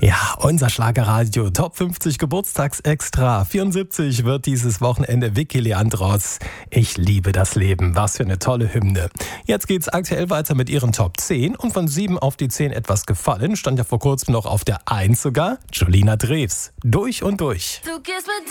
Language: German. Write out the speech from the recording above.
Ja, unser Schlagerradio Top 50 Geburtstagsextra. 74 wird dieses Wochenende Vicky Leandros. Ich liebe das Leben. Was für eine tolle Hymne. Jetzt geht's aktuell weiter mit ihren Top 10 und von 7 auf die 10 etwas gefallen. Stand ja vor kurzem noch auf der 1 sogar. Julina Drews. Durch und durch. Du gehst mit